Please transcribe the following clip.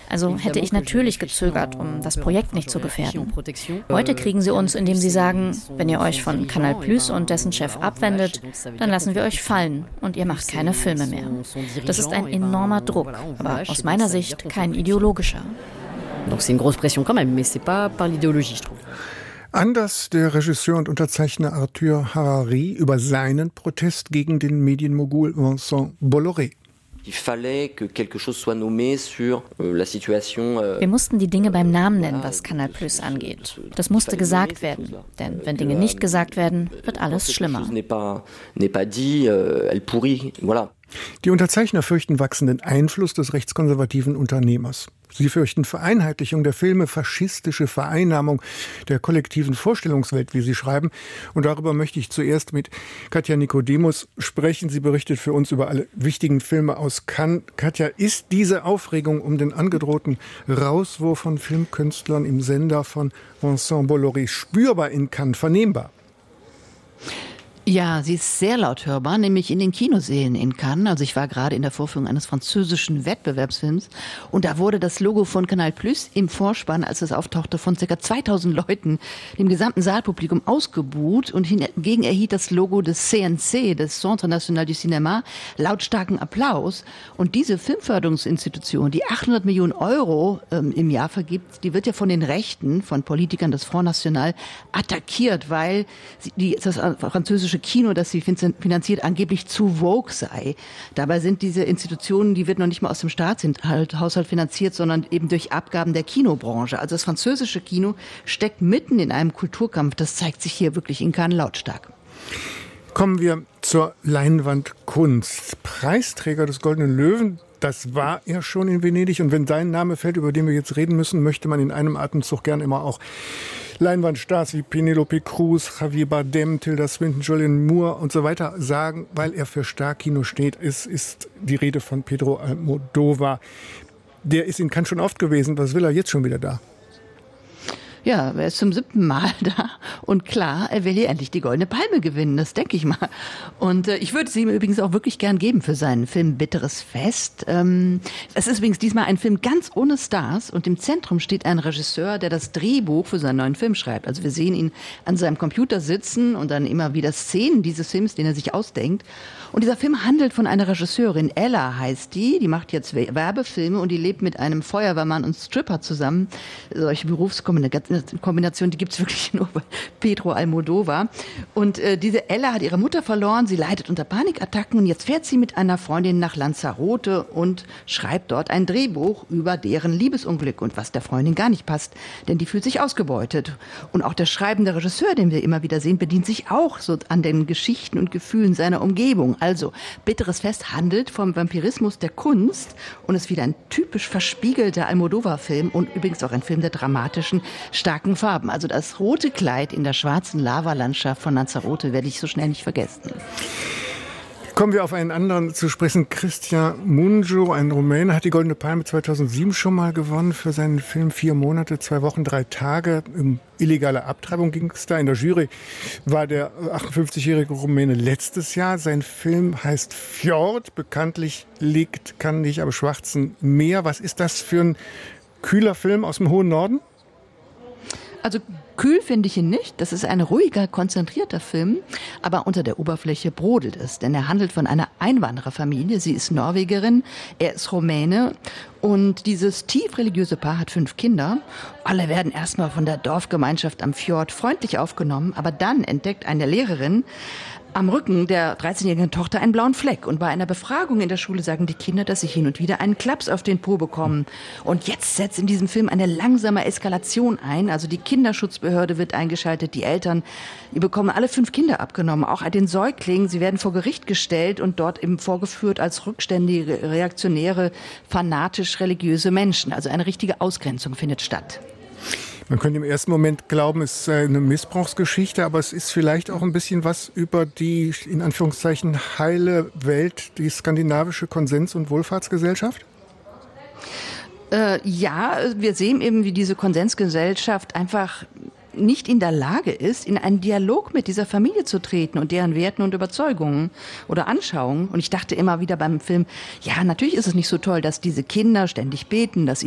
Also hätte ich natürlich gezögert, um das Projekt nicht zu gefährden. Heute kriegen sie uns, indem sie sagen, wenn ihr euch von Canal+ und dessen Chef abwendet, dann lassen wir euch fallen und ihr macht keine Filme mehr. Das ist ein enormer Druck, aber aus meiner Sicht kein ideologischer. Donc c'est une grosse pression quand même, mais c'est pas par l'idéologie, je trouve. Anders der Regisseur und Unterzeichner Arthur Harari über seinen Protest gegen den Medienmogul Vincent Bolloré. Wir mussten die Dinge beim Namen nennen, was Canal+ angeht. Das musste gesagt werden, denn wenn Dinge nicht gesagt werden, wird alles schlimmer. Die Unterzeichner fürchten wachsenden Einfluss des rechtskonservativen Unternehmers. Sie fürchten Vereinheitlichung der Filme, faschistische Vereinnahmung der kollektiven Vorstellungswelt, wie sie schreiben. Und darüber möchte ich zuerst mit Katja Nicodemus sprechen. Sie berichtet für uns über alle wichtigen Filme aus Cannes. Katja, ist diese Aufregung um den angedrohten Rauswurf von Filmkünstlern im Sender von Vincent Bolloré spürbar in Cannes, vernehmbar? Ja, sie ist sehr laut hörbar, nämlich in den Kinosälen in Cannes. Also ich war gerade in der Vorführung eines französischen Wettbewerbsfilms und da wurde das Logo von Canal+ im Vorspann, als es auftauchte, von ca. 2000 Leuten, dem gesamten Saalpublikum ausgebuht und hingegen erhielt das Logo des CNC, des Centre National du Cinéma, lautstarken Applaus. Und diese Filmförderungsinstitution, die 800 Millionen Euro im Jahr vergibt, die wird ja von den Rechten, von Politikern des Front National attackiert, weil das französische Kino, das sie finanziert, angeblich zu woke sei. Dabei sind diese Institutionen, die wird noch nicht mal aus dem Staatshaushalt finanziert, sondern eben durch Abgaben der Kinobranche. Also das französische Kino steckt mitten in einem Kulturkampf. Das zeigt sich hier wirklich in Cannes lautstark. Kommen wir zur Leinwandkunst. Preisträger des Goldenen Löwen, das war er schon in Venedig. Und wenn dein Name fällt, über den wir jetzt reden müssen, möchte man in einem Atemzug gern immer auch Leinwandstars wie Penelope Cruz, Javier Bardem, Tilda Swinton, Julianne Moore und so weiter sagen, weil er für Starkkino steht. Es ist die Rede von Pedro Almodóvar. Der ist in Cannes schon oft gewesen. Was will er jetzt schon wieder da? Ja, er ist zum 7. Mal da und klar, er will hier endlich die Goldene Palme gewinnen, das denke ich mal. Und ich würde sie ihm übrigens auch wirklich gern geben für seinen Film Bitteres Fest. Es ist übrigens diesmal ein Film ganz ohne Stars und im Zentrum steht ein Regisseur, der das Drehbuch für seinen neuen Film schreibt. Also wir sehen ihn an seinem Computer sitzen und dann immer wieder Szenen dieses Films, den er sich ausdenkt. Und dieser Film handelt von einer Regisseurin, Ella heißt die macht jetzt Werbefilme und die lebt mit einem Feuerwehrmann und Stripper zusammen. Solche Berufskombinationen, die gibt's wirklich nur bei Pedro Almodóvar. Und diese Ella hat ihre Mutter verloren, sie leidet unter Panikattacken und jetzt fährt sie mit einer Freundin nach Lanzarote und schreibt dort ein Drehbuch über deren Liebesunglück und was der Freundin gar nicht passt, denn die fühlt sich ausgebeutet. Und auch der schreibende Regisseur, den wir immer wieder sehen, bedient sich auch so an den Geschichten und Gefühlen seiner Umgebung. Also, Bitteres Fest handelt vom Vampirismus der Kunst und ist wieder ein typisch verspiegelter Almodóvar-Film und übrigens auch ein Film der dramatischen, starken Farben. Also das rote Kleid in der schwarzen Lavalandschaft von Lanzarote werde ich so schnell nicht vergessen. Kommen wir auf einen anderen zu sprechen. Cristian Mungiu, ein Rumäne, hat die Goldene Palme 2007 schon mal gewonnen für seinen Film 4 Monate, 2 Wochen, 3 Tage. Illegale Abtreibung ging es da. In der Jury war der 58-jährige Rumäne letztes Jahr. Sein Film heißt Fjord. Bekanntlich liegt Cannes nicht am Schwarzen Meer. Was ist das für ein kühler Film aus dem hohen Norden? Also kühl finde ich ihn nicht. Das ist ein ruhiger, konzentrierter Film. Aber unter der Oberfläche brodelt es. Denn er handelt von einer Einwandererfamilie. Sie ist Norwegerin, er ist Rumäne. Und dieses tief religiöse Paar hat 5 Kinder. Alle werden erstmal von der Dorfgemeinschaft am Fjord freundlich aufgenommen. Aber dann entdeckt eine Lehrerin am Rücken der 13-jährigen Tochter einen blauen Fleck. Und bei einer Befragung in der Schule sagen die Kinder, dass sie hin und wieder einen Klaps auf den Po bekommen. Und jetzt setzt in diesem Film eine langsame Eskalation ein. Also die Kinderschutzbehörde wird eingeschaltet, die Eltern, die bekommen alle 5 Kinder abgenommen, auch den Säugling. Sie werden vor Gericht gestellt und dort eben vorgeführt als rückständige, reaktionäre, fanatisch-religiöse Menschen. Also eine richtige Ausgrenzung findet statt. Man könnte im ersten Moment glauben, es sei eine Missbrauchsgeschichte, aber es ist vielleicht auch ein bisschen was über die, in Anführungszeichen, heile Welt, die skandinavische Konsens- und Wohlfahrtsgesellschaft? Ja, wir sehen eben, wie diese Konsensgesellschaft einfach nicht in der Lage ist, in einen Dialog mit dieser Familie zu treten und deren Werten und Überzeugungen oder Anschauungen. Und ich dachte immer wieder beim Film, ja, natürlich ist es nicht so toll, dass diese Kinder ständig beten, dass